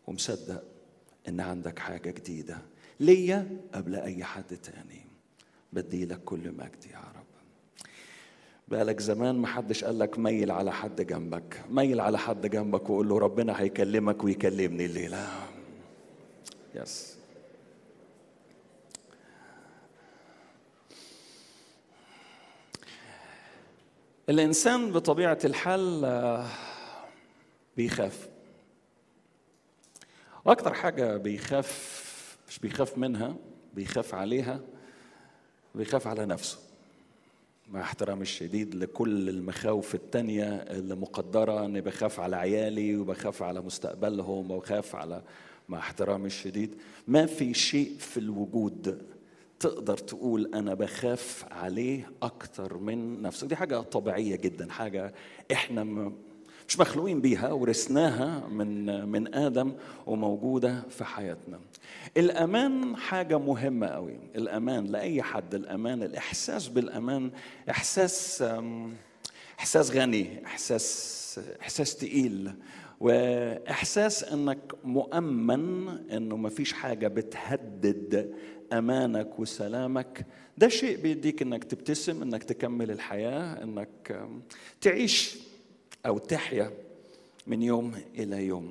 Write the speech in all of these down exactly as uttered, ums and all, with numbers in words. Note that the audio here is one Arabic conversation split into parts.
ومصدق إن عندك حاجة جديدة ليا قبل أي حد تاني. بدي لك كل مجد يا رب. بقالك زمان ما حدش قال لك ميل على حد جنبك، ميل على حد جنبك وقول له ربنا هيكلمك ويكلمني الليلة. يس. الإنسان بطبيعة الحال بيخاف، وأكتر حاجة بيخاف مش بيخاف منها، بيخاف عليها، بيخاف على نفسه. مع احترامي الشديد لكل المخاوف التانية اللي مقدرة، أني بخاف على عيالي وبخاف على مستقبلهم وبخاف على، مع احترامي الشديد ما في شيء في الوجود تقدر تقول أنا بخاف عليه أكتر من نفسك. دي حاجة طبيعية جدا، حاجة إحنا مش مخلوقين بيها، ورثناها من من آدم وموجودة في حياتنا. الأمان حاجة مهمة قوي. الأمان لأي حد، الأمان، الإحساس بالأمان إحساس إحساس غني، إحساس إحساس تقيل، وإحساس إنك مؤمن، إنه ما فيش حاجة بتهدد أمانك وسلامك. ده شيء بيديك إنك تبتسم، إنك تكمل الحياة، إنك تعيش أو تحيا من يوم إلى يوم.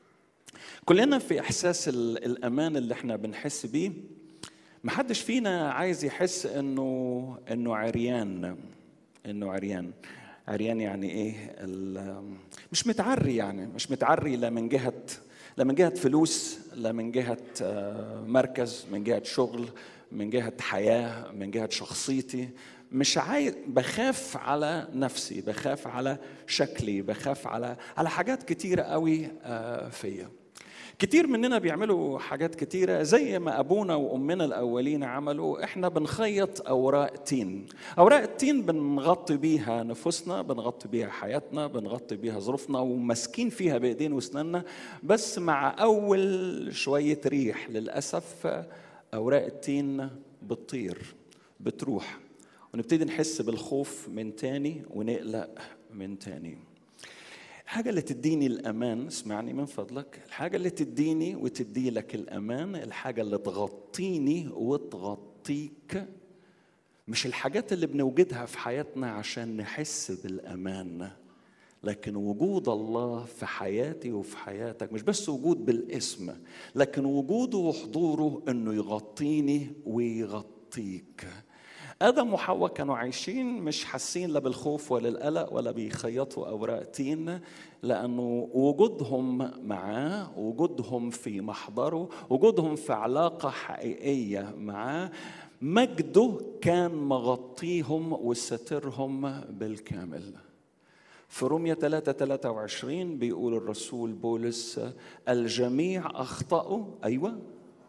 كلنا في إحساس الأمان اللي احنا بنحس بيه. محدش فينا عايز يحس إنه إنه عريان، إنه عريان. عريان يعني إيه؟ مش متعري، يعني مش متعري لا من جهة لا من جهة فلوس، لا من جهة مركز، من جهة شغل، من جهة حياة، من جهة شخصيتي. مش عايز، بخاف على نفسي، بخاف على شكلي، بخاف على على حاجات كتيرة قوي فيا. كتير مننا بيعملوا حاجات كتيرة زي ما أبونا وأمنا الأولين عملوا. إحنا بنخيط أوراق تين. أوراق التين بنغطي بيها نفوسنا، بنغطي بيها حياتنا، بنغطي بيها ظروفنا، ومسكين فيها بإيدين وسناننا. بس مع أول شوية ريح للأسف أوراق التين بتطير، بتروح، ونبتدي نحس بالخوف من تاني ونقلق من تاني. الحاجة اللي تديني الأمان، اسمعني من فضلك، الحاجة اللي تديني وتدي لك الأمان، الحاجة اللي تغطيني وتغطيك، مش الحاجات اللي بنوجدها في حياتنا عشان نحس بالأمان، لكن وجود الله في حياتي وفي حياتك. مش بس وجود بالاسم، لكن وجوده وحضوره إنه يغطيني ويغطيك. آدم وحواء كانوا عايشين مش حاسين لا بالخوف ولا القلق ولا بيخيطوا أوراق تين، لأنه وجودهم معاه، وجودهم في محضره، وجودهم في علاقة حقيقية معاه، مجده كان مغطيهم وسترهم بالكامل. في رومية ثلاثة ثلاثة وعشرين بيقول الرسول بولس: الجميع أخطأوا. أيوة،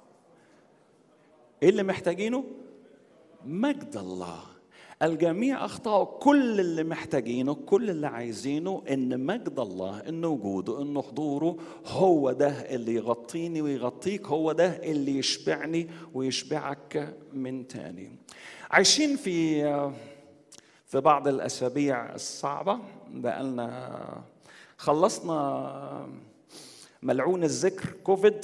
إيه اللي محتاجينه؟ مجد الله. الجميع أخطأوا. كل اللي محتاجينه، كل اللي عايزينه إن مجد الله، إن وجوده، إن حضوره هو ده اللي يغطيني ويغطيك، هو ده اللي يشبعني ويشبعك من تاني. عايشين في في بعض الأسابيع الصعبة. بقالنا خلصنا ملعون الذكر كوفيد،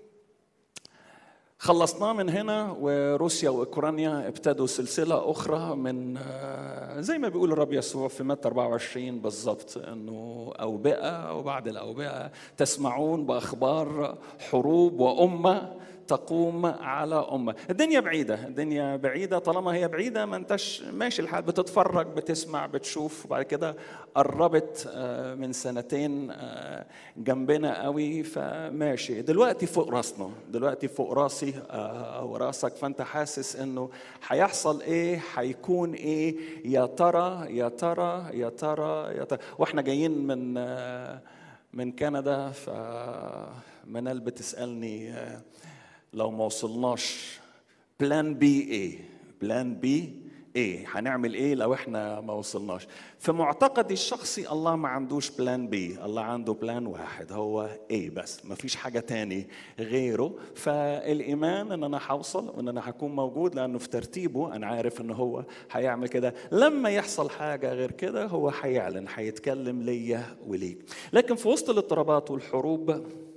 خلصناه من هنا، وروسيا وأوكرانيا ابتدوا سلسلة أخرى من زي ما بيقول الرب يسوع في متى أربعة وعشرين بالضبط، أنه أوبئة وبعد الأوبئة تسمعون بأخبار حروب وأمة تقوم على أمة. الدنيا بعيدة، الدنيا بعيدة. طالما هي بعيدة ما انتش ماشي الحال، بتتفرج، بتسمع، بتشوف. وبعد كده قربت من سنتين جنبنا قوي، فماشي. دلوقتي فوق راسنا، دلوقتي فوق راسي أو راسك. فأنت حاسس إنه هيحصل إيه، هيكون إيه، يا ترى يا ترى يا ترى يا ترى. وإحنا جايين من من كندا، فمنال بتسألني لو ما وصلناش بلان بي ايه، بلان بي ايه، هنعمل ايه لو احنا ما وصلناش. في معتقدي الشخصي الله ما عندوش بلان بي، الله عنده بلان واحد، هو ايه بس، ما فيش حاجة تاني غيره. فالايمان ان انا هوصل وان انا هكون موجود، لانه في ترتيبه انا عارف ان هو هيعمل كده. لما يحصل حاجة غير كده هو هيعلن، هيتكلم ليا وليك. لكن في وسط الاضطرابات والحروب